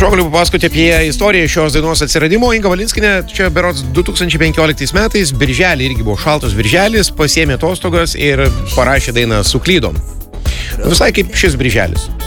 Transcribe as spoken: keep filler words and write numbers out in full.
Prašau, galiu papasakoti apie istoriją šios dainos atsiradimo. Inga Valinskinė čia berods du tūkstančiai penkioliktais metais, birželį, irgi buvo šaltas birželis, pasiėmė atostogas ir parašė dainą Suklydom. Visai kaip šis birželis.